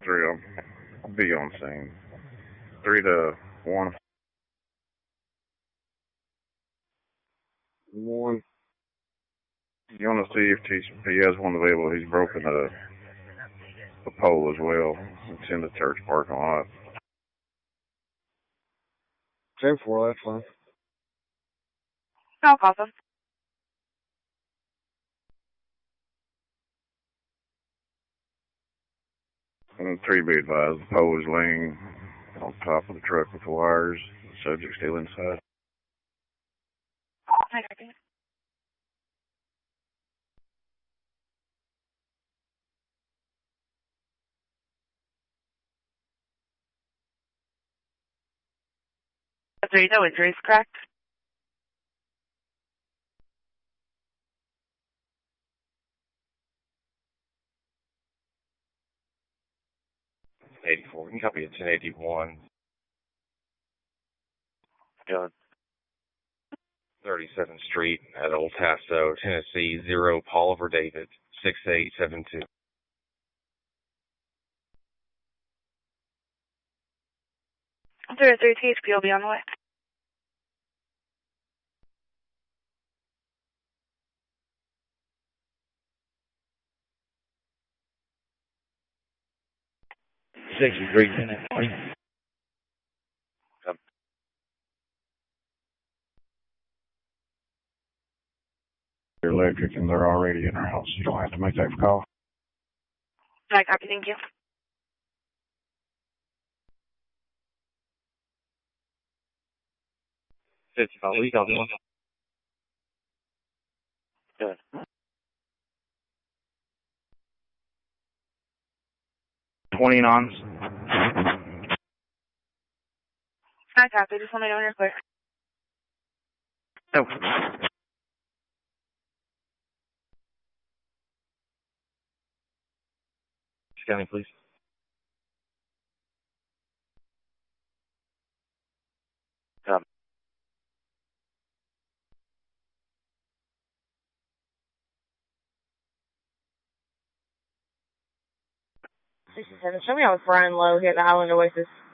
Three of them. Be on scene. 3 to 1. 1. You want to see if he has one available? He's broken a pole as well. It's in the church parking lot. 10-4, that's fine. No problem. And 3, be advised, the pole is laying on top of the truck with the wires. The subject still inside. I copy. There you go, injuries, correct? '84. You can copy at 1081. Good. 37th Street at Old Paso, Tennessee, 0 Oliver David, 6872. 03 THP will be on the way. They're electric and they're already in our house. You don't have to make that call. I copy, thank you. 55, what do you copy on? Good. 29. I copy, just let me know when you're clear. Oh. Scanning, please. Show me how Brian Lowe hit the Island Oasis.